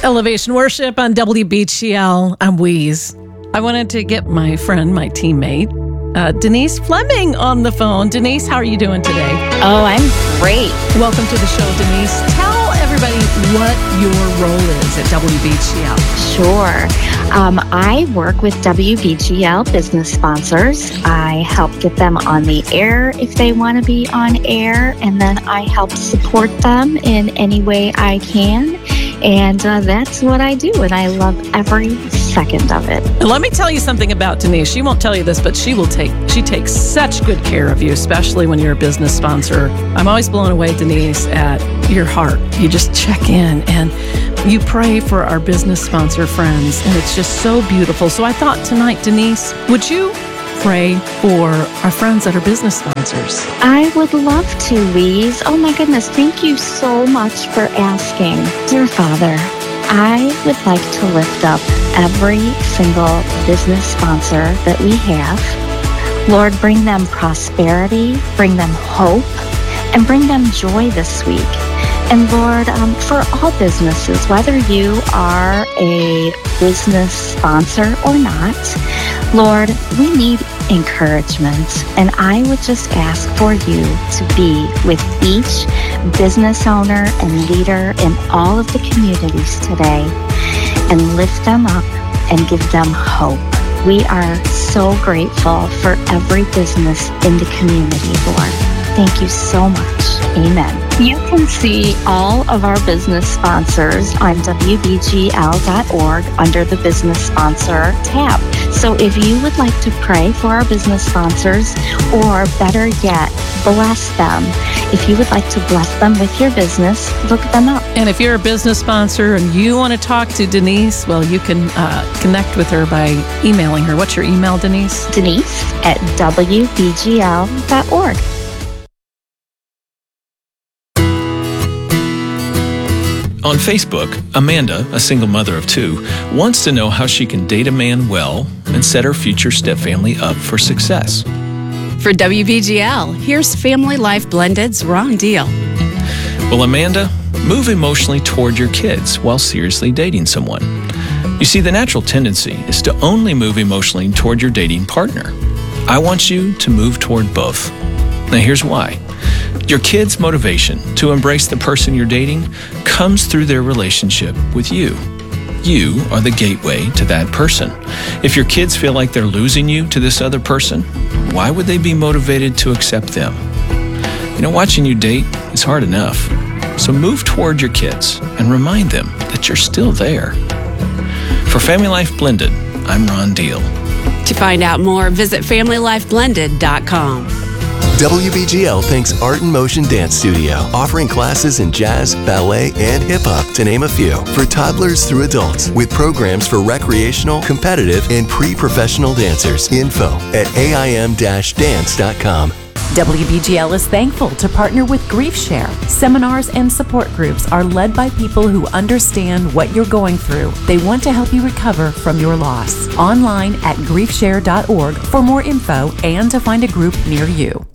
Elevation Worship on WBGL. I'm Wheeze. I wanted to get my friend, my teammate, Denise Fleming on the phone. Denise, how are you doing today? Oh, I'm great. Welcome to the show, Denise. Tell everybody what your role is at WBGL. Sure. I work with WBGL business sponsors. I help get them on the air if they want to be on air, and then I help support them in any way I can. And that's what I do, and I love every second of it. And let me tell you something about Denise. She won't tell you this, but she takes such good care of you, especially when you're a business sponsor. I'm always blown away, Denise, at your heart. You just check in and you pray for our business sponsor friends, and it's just so beautiful. So I thought tonight, Denise, would you pray for our friends that are business sponsors? I would love to, Louise. Oh my goodness, thank you so much for asking. Dear Father, I would like to lift up every single business sponsor that we have. Lord, bring them prosperity, bring them hope, and bring them joy this week. And Lord, for all businesses, whether you are a business sponsor or not, Lord, we need encouragement. And I would just ask for you to be with each business owner and leader in all of the communities today and lift them up and give them hope. We are so grateful for every business in the community, Lord. Thank you so much. Amen. You can see all of our business sponsors on WBGL.org under the Business Sponsor tab. So if you would like to pray for our business sponsors, or better yet, bless them, if you would like to bless them with your business, look them up. And if you're a business sponsor and you want to talk to Denise, well, you can connect with her by emailing her. What's your email, Denise? Denise at WBGL.org. On Facebook, Amanda, a single mother of two, wants to know how she can date a man well and set her future stepfamily up for success. For WBGL, here's Family Life Blended's Ron Deal. Well, Amanda, move emotionally toward your kids while seriously dating someone. You see, the natural tendency is to only move emotionally toward your dating partner. I want you to move toward both. Now, here's why. Your kids' motivation to embrace the person you're dating comes through their relationship with you. You are the gateway to that person. If your kids feel like they're losing you to this other person, why would they be motivated to accept them? You know, watching you date is hard enough. So move toward your kids and remind them that you're still there. For Family Life Blended, I'm Ron Deal. To find out more, visit FamilyLifeBlended.com. WBGL thanks Art in Motion Dance Studio, offering classes in jazz, ballet, and hip-hop, to name a few, for toddlers through adults, with programs for recreational, competitive, and pre-professional dancers. Info at aim-dance.com. WBGL is thankful to partner with GriefShare. Seminars and support groups are led by people who understand what you're going through. They want to help you recover from your loss. Online at griefshare.org for more info and to find a group near you.